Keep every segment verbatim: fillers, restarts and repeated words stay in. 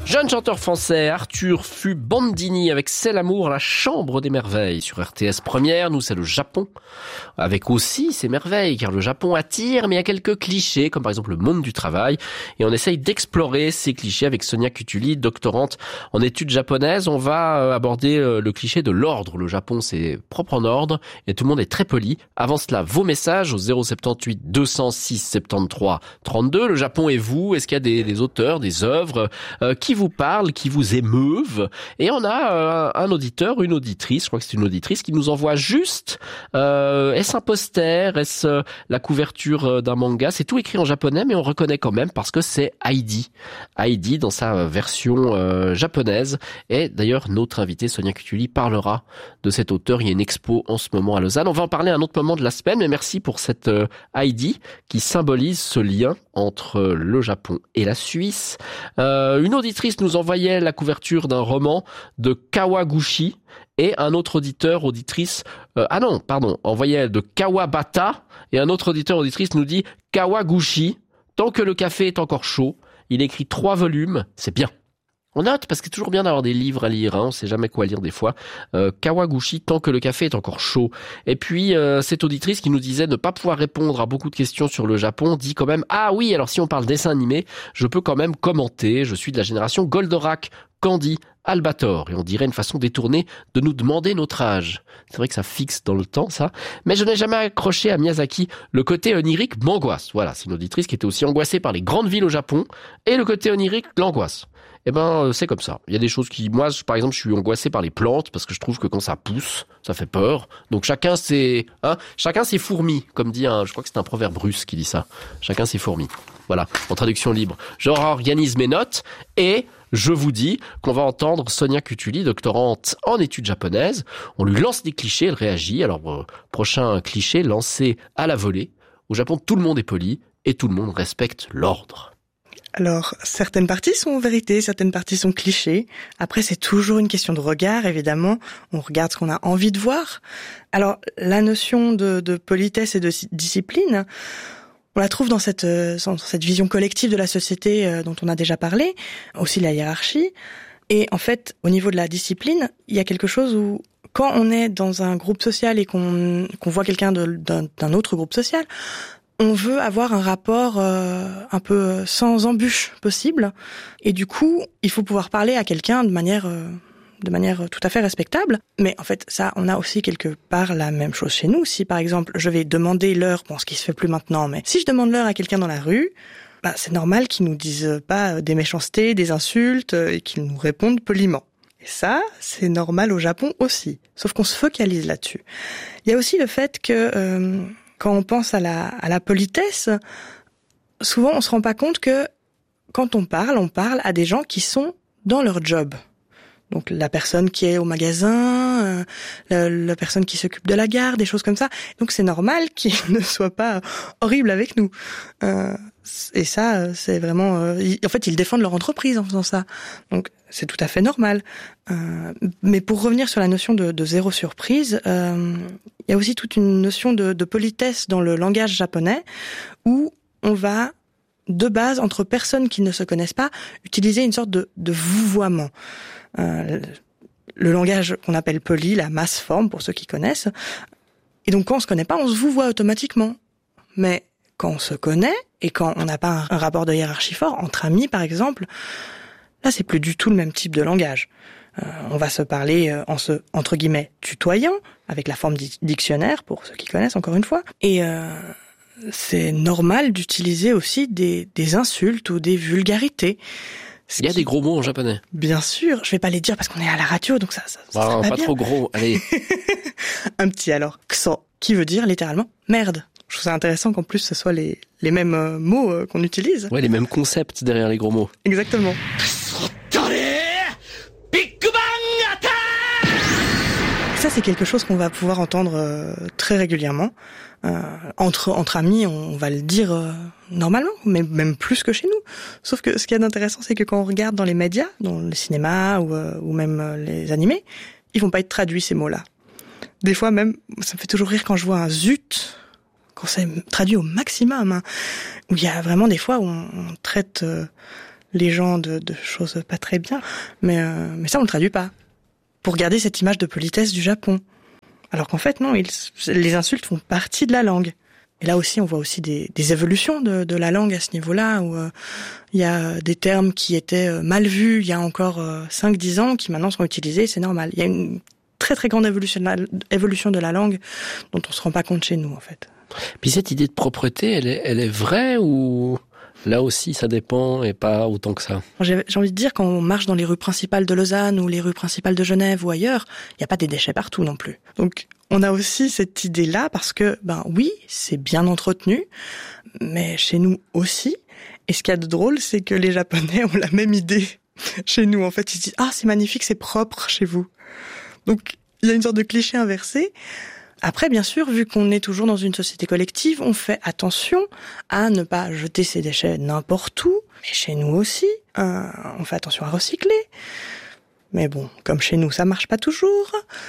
Jeune chanteur français, Arthur Fubandini avec C'est l'amour, la chambre des merveilles. Sur R T S Première, nous c'est le Japon. Avec aussi ses merveilles, car le Japon attire, mais il y a quelques clichés, comme par exemple le monde du travail. Et on essaye d'explorer ces clichés avec Sonia Cutuli, doctorante en études japonaises. On va aborder le cliché de l'ordre. Le Japon, c'est propre en ordre, et tout le monde est très poli. Avant cela, vos messages au zéro soixante-dix-huit deux cent six soixante-treize trente-deux. Le Japon et vous, est-ce qu'il y a des, des auteurs, des œuvres euh, qui vous parlent, qui vous émeuvent? Et on a euh, un auditeur, une auditrice, je crois que c'est une auditrice, qui nous envoie juste, euh, est-ce un poster, est-ce euh, la couverture d'un manga? C'est tout écrit en japonais, mais on reconnaît quand même parce que c'est Heidi. Heidi dans sa version euh, japonaise. Et d'ailleurs, notre invitée Sonia Cutuli parlera de cet auteur. Il y a une expo en ce moment à Lausanne. On va en parler à un autre moment de la semaine, mais merci pour cette euh, Heidi qui symbolise ce lien entre le Japon et la Suisse. Euh, une auditrice nous envoyait la couverture d'un roman de Kawaguchi et un autre auditeur, auditrice, euh, ah non, pardon, envoyait de Kawabata et un autre auditeur, auditrice nous dit Kawaguchi, tant que le café est encore chaud, il écrit trois volumes, c'est bien. On note parce que c'est toujours bien d'avoir des livres à lire, hein, on sait jamais quoi lire des fois. Euh, Kawaguchi, tant que le café est encore chaud. Et puis euh, cette auditrice qui nous disait ne pas pouvoir répondre à beaucoup de questions sur le Japon dit quand même ah oui, alors si on parle dessin animé, je peux quand même commenter. Je suis de la génération Goldorak, Candy, Albator, et on dirait une façon détournée de nous demander notre âge. C'est vrai que ça fixe dans le temps, ça. Mais je n'ai jamais accroché à Miyazaki. Le côté onirique m'angoisse. Voilà, c'est une auditrice qui était aussi angoissée par les grandes villes au Japon, et le côté onirique l'angoisse. Eh ben, c'est comme ça. Il y a des choses qui, moi, par exemple, je suis angoissé par les plantes parce que je trouve que quand ça pousse, ça fait peur. Donc chacun ses, hein, chacun ses fourmis, comme dit un, je crois que c'est un proverbe russe qui dit ça. Chacun ses fourmis. Voilà, en traduction libre. Je réorganise mes notes et je vous dis qu'on va entendre Sonia Cutuli, doctorante en études japonaises. On lui lance des clichés, elle réagit. Alors, euh, prochain cliché lancé à la volée. Au Japon, tout le monde est poli et tout le monde respecte l'ordre. Alors, certaines parties sont vérité, certaines parties sont clichés. Après, c'est toujours une question de regard, évidemment. On regarde ce qu'on a envie de voir. Alors, la notion de, de politesse et de discipline, on la trouve dans cette, dans cette vision collective de la société dont on a déjà parlé, aussi la hiérarchie. Et en fait, au niveau de la discipline, il y a quelque chose où, quand on est dans un groupe social et qu'on, qu'on voit quelqu'un de, d'un, d'un autre groupe social, on veut avoir un rapport euh, un peu sans embûche possible, et du coup, il faut pouvoir parler à quelqu'un de manière euh, de manière tout à fait respectable. Mais en fait, ça, on a aussi quelque part la même chose chez nous. Si par exemple, je vais demander l'heure, bon, ce qui se fait plus maintenant, mais si je demande l'heure à quelqu'un dans la rue, bah, c'est normal qu'il nous dise pas des méchancetés, des insultes, et qu'il nous réponde poliment. Et ça, c'est normal au Japon aussi. Sauf qu'on se focalise là-dessus. Il y a aussi le fait que euh, quand on pense à la, à la politesse, souvent on se rend pas compte que quand on parle, on parle à des gens qui sont dans leur job. Donc la personne qui est au magasin, euh, la, la personne qui s'occupe de la gare, des choses comme ça. Donc c'est normal qu'ils ne soient pas horribles avec nous. Euh, et ça, c'est vraiment... Euh, ils, en fait, ils défendent leur entreprise en faisant ça. Donc c'est tout à fait normal. Euh, mais pour revenir sur la notion de, de zéro surprise, euh, il y a aussi toute une notion de, de politesse dans le langage japonais où on va, de base, entre personnes qui ne se connaissent pas, utiliser une sorte de, de vouvoiement. Euh, le langage qu'on appelle poli, la mass forme, pour ceux qui connaissent. Et donc, quand on se connaît pas, on se vouvoie automatiquement. Mais quand on se connaît, et quand on n'a pas un, un rapport de hiérarchie fort, entre amis, par exemple, là, c'est plus du tout le même type de langage. Euh, on va se parler euh, en se, entre guillemets, tutoyant, avec la forme di- dictionnaire, pour ceux qui connaissent, encore une fois. Et euh, c'est normal d'utiliser aussi des, des insultes ou des vulgarités. Ce Il y a qui... des gros mots en japonais. Bien sûr, je vais pas les dire parce qu'on est à la radio, donc ça, ça, ça ah, pas, pas bien. trop gros, allez. Un petit alors, kso, qui veut dire littéralement merde. Je trouve ça intéressant qu'en plus ce soit les, les mêmes euh, mots euh, qu'on utilise. Ouais, les mêmes concepts derrière les gros mots. Exactement. Ça, c'est quelque chose qu'on va pouvoir entendre euh, très régulièrement. Euh, entre entre amis, on va le dire euh, normalement, mais même plus que chez nous. Sauf que ce qui est intéressant, c'est que quand on regarde dans les médias, dans le cinéma ou, euh, ou même euh, les animés, ils vont pas être traduits ces mots-là. Des fois même, ça me fait toujours rire quand je vois un zut, quand c'est traduit au maximum, hein, où il y a vraiment des fois où on, on traite euh, les gens de, de choses pas très bien, mais, euh, mais ça on le traduit pas. Pour garder cette image de politesse du Japon. Alors qu'en fait, non, ils, les insultes font partie de la langue. Et là aussi, on voit aussi des, des évolutions de, de la langue à ce niveau-là, où euh, il y a des termes qui étaient mal vus il y a encore euh, cinq dix ans, qui maintenant sont utilisés, c'est normal. Il y a une très très grande évolution de la, évolution de la langue dont on se rend pas compte chez nous, en fait. Puis cette idée de propreté, elle est, elle est vraie ou... Là aussi, ça dépend et pas autant que ça. J'ai, j'ai envie de dire, quand on marche dans les rues principales de Lausanne ou les rues principales de Genève ou ailleurs, il n'y a pas des déchets partout non plus. Donc, on a aussi cette idée-là parce que, ben oui, c'est bien entretenu, mais chez nous aussi. Et ce qu'il y a de drôle, c'est que les Japonais ont la même idée chez nous. En fait, ils se disent « Ah, c'est magnifique, c'est propre chez vous ». Donc, il y a une sorte de cliché inversé. Après, bien sûr, vu qu'on est toujours dans une société collective, on fait attention à ne pas jeter ses déchets n'importe où. Mais chez nous aussi, euh, on fait attention à recycler. Mais bon, comme chez nous, ça marche pas toujours.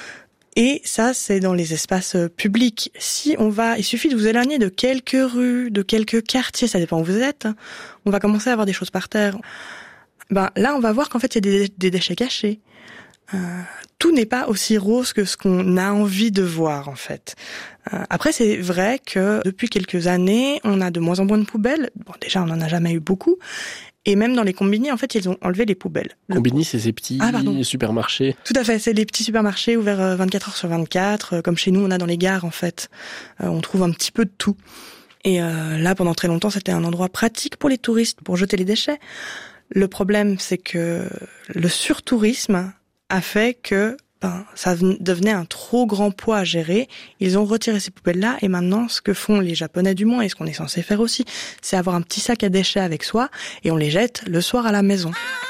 Et ça, c'est dans les espaces publics. Si on va, il suffit de vous éloigner de quelques rues, de quelques quartiers, ça dépend où vous êtes, on va commencer à avoir des choses par terre. Ben, là, on va voir qu'en fait, il y a des, des déchets cachés. Euh, tout n'est pas aussi rose que ce qu'on a envie de voir, en fait. Euh, après, c'est vrai que depuis quelques années, on a de moins en moins de poubelles. Bon, déjà, on n'en a jamais eu beaucoup. Et même dans les combini, en fait, ils ont enlevé les poubelles. Combini, c'est ces petits ah, supermarchés. Tout à fait, c'est les petits supermarchés ouverts vingt-quatre heures sur vingt-quatre, comme chez nous, on a dans les gares, en fait. Euh, on trouve un petit peu de tout. Et euh, là, pendant très longtemps, c'était un endroit pratique pour les touristes, pour jeter les déchets. Le problème, c'est que le surtourisme a fait que ben, ça devenait un trop grand poids à gérer. Ils ont retiré ces poubelles-là et maintenant, ce que font les Japonais du moins, et ce qu'on est censé faire aussi, c'est avoir un petit sac à déchets avec soi et on les jette le soir à la maison.